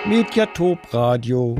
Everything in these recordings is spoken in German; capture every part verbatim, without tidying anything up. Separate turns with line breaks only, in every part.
Mediatop Radio.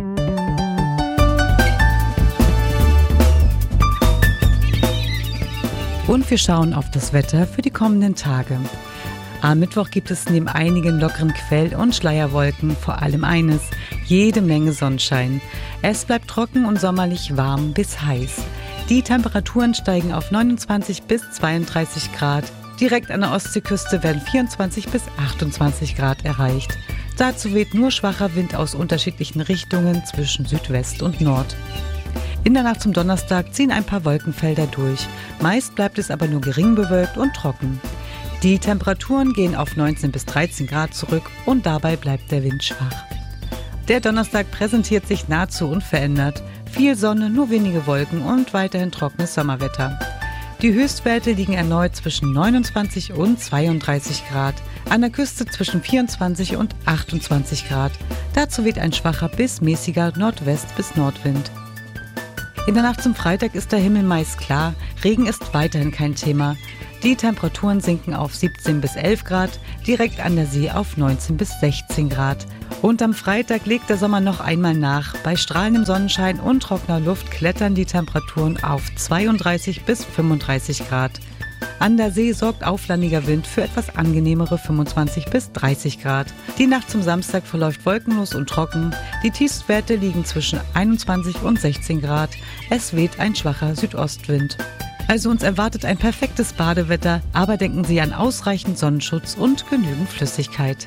Und wir schauen auf das Wetter für die kommenden Tage. Am Mittwoch gibt es neben einigen lockeren Quell- und Schleierwolken vor allem eines: jede Menge Sonnenschein. Es bleibt trocken und sommerlich warm bis heiß. Die Temperaturen steigen auf neunundzwanzig bis zweiunddreißig Grad. Direkt an der Ostseeküste werden vierundzwanzig bis achtundzwanzig Grad erreicht. Dazu weht nur schwacher Wind aus unterschiedlichen Richtungen zwischen Südwest und Nord. In der Nacht zum Donnerstag ziehen ein paar Wolkenfelder durch. Meist bleibt es aber nur gering bewölkt und trocken. Die Temperaturen gehen auf neunzehn bis dreizehn Grad zurück und dabei bleibt der Wind schwach. Der Donnerstag präsentiert sich nahezu unverändert. Viel Sonne, nur wenige Wolken und weiterhin trockenes Sommerwetter. Die Höchstwerte liegen erneut zwischen neunundzwanzig und zweiunddreißig Grad, an der Küste zwischen vierundzwanzig und achtundzwanzig Grad. Dazu weht ein schwacher bis mäßiger Nordwest- bis Nordwind. In der Nacht zum Freitag ist der Himmel meist klar, Regen ist weiterhin kein Thema. Die Temperaturen sinken auf siebzehn bis elf Grad, direkt an der See auf neunzehn bis sechzehn Grad. Und am Freitag legt der Sommer noch einmal nach. Bei strahlendem Sonnenschein und trockener Luft klettern die Temperaturen auf zweiunddreißig bis fünfunddreißig Grad. An der See sorgt auflandiger Wind für etwas angenehmere fünfundzwanzig bis dreißig Grad. Die Nacht zum Samstag verläuft wolkenlos und trocken. Die Tiefstwerte liegen zwischen einundzwanzig und sechzehn Grad. Es weht ein schwacher Südostwind. Also uns erwartet ein perfektes Badewetter, aber denken Sie an ausreichend Sonnenschutz und genügend Flüssigkeit.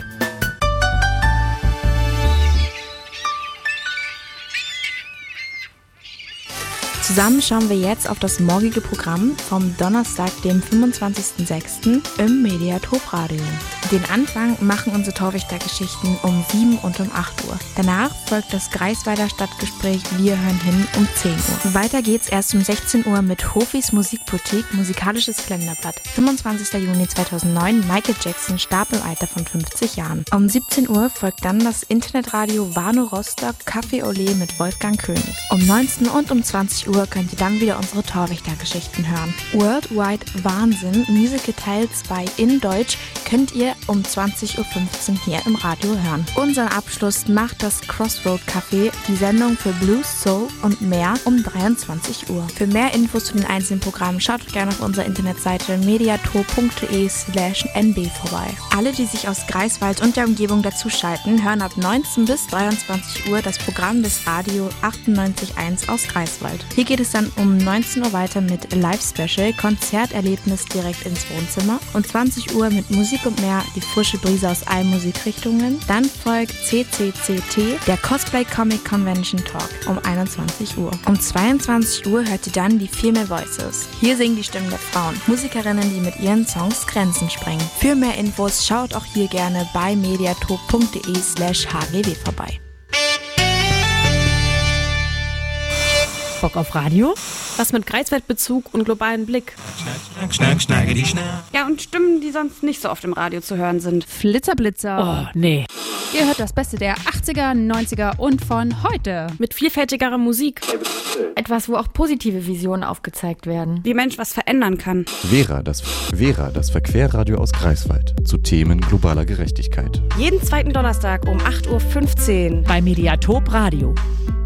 Zusammen schauen wir jetzt auf das morgige Programm vom Donnerstag, dem fünfundzwanzigsten sechsten im Mediatop Radio. Den Anfang machen unsere Torwächter-Geschichten um sieben und um acht Uhr. Danach folgt das Greifswalder Stadtgespräch Wir hören hin um zehn Uhr. Weiter geht's erst um sechzehn Uhr mit Hofis Musikboutique, musikalisches Kalenderblatt. fünfundzwanzigsten Juni zweitausendneun, Michael Jackson starb im Alter von fünfzig Jahren. Um siebzehn Uhr folgt dann das Internetradio Warnow Rostock Café Olé mit Wolfgang König. Um neunzehn und um zwanzig Uhr könnt ihr dann wieder unsere Torwächter-Geschichten hören. Worldwide Wahnsinn, Musical Teil zwei in Deutsch könnt ihr um zwanzig Uhr fünfzehn hier im Radio hören. Unseren Abschluss macht das Crossroad Café, die Sendung für Blues, Soul und mehr um dreiundzwanzig Uhr. Für mehr Infos zu den einzelnen Programmen schaut gerne auf unserer Internetseite mediatop punkt de slash n b vorbei. Alle, die sich aus Greifswald und der Umgebung dazuschalten, hören ab neunzehn bis dreiundzwanzig Uhr das Programm des Radio achtundneunzig Komma eins aus Greifswald. Hier geht es dann um neunzehn Uhr weiter mit Live Special, Konzerterlebnis direkt ins Wohnzimmer. Um zwanzig Uhr mit Musik und mehr, die frische Brise aus allen Musikrichtungen. Dann folgt C C C T, der Cosplay Comic Convention Talk um einundzwanzig Uhr. Um zweiundzwanzig Uhr hört ihr dann die Female Voices. Hier singen die Stimmen der Frauen, Musikerinnen, die mit ihren Songs Grenzen sprengen. Für mehr Infos schaut auch hier gerne bei mediatop punkt de slash h g w vorbei.
Bock auf Radio? Was mit Greifswald-Bezug und globalen Blick.
Schnack, schnack, schnacke die Schnack.
Ja, und Stimmen, die sonst nicht so oft im Radio zu hören sind.
Flitzer-Blitzer.
Oh, nee.
Ihr hört das Beste der achtziger, neunziger und von heute.
Mit vielfältigerer Musik.
Etwas, wo auch positive Visionen aufgezeigt werden.
Wie Mensch was verändern kann.
Vera, das, Vera, das Verquerradio aus Greifswald. Zu Themen globaler Gerechtigkeit.
Jeden zweiten Donnerstag um acht Uhr fünfzehn.
Bei Mediatop Radio.